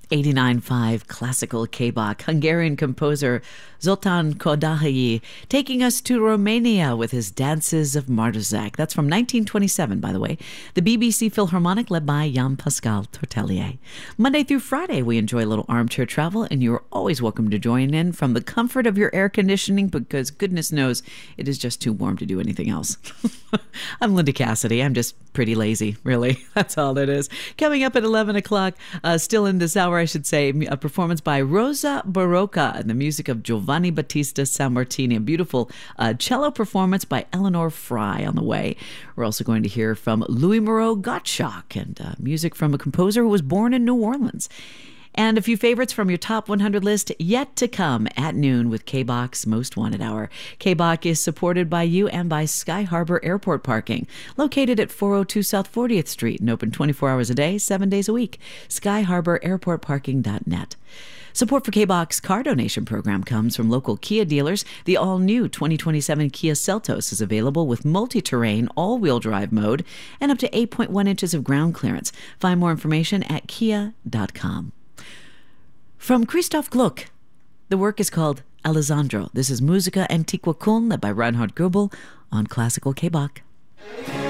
89.5 classical K-Bach, Hungarian composer Zoltán Kodály taking us to Romania with his Dances of Martozak. That's from 1927, by the way. The BBC Philharmonic led by Jan-Pascal Tortelier. Monday through Friday, we enjoy a little armchair travel, and you're always welcome to join in from the comfort of your air conditioning because goodness knows it is just too warm to do anything else. I'm Linda Cassidy. I'm just pretty lazy, really. That's all it is. Coming up at 11 o'clock, still in this hour, I should say, a performance by Rosa Barocca and the music of Giovanni Battista Sammartini. A beautiful cello performance by Eleanor Fry on the way. We're also going to hear from Louis Moreau Gottschalk and music from a composer who was born in New Orleans. And a few favorites from your top 100 list yet to come at noon with K-Bach's Most Wanted Hour. K-Bach is supported by you and by Sky Harbor Airport Parking, located at 402 South 40th Street and open 24 hours a day, 7 days a week. SkyHarborAirportParking.net. Support for K-Bach's car donation program comes from local Kia dealers. The all-new 2027 Kia Seltos is available with multi-terrain, all-wheel drive mode and up to 8.1 inches of ground clearance. Find more information at kia.com. From Christoph Gluck, the work is called Alessandro. This is Musica Antiqua Köln, led by Reinhard Goebel on Classical K-Bach.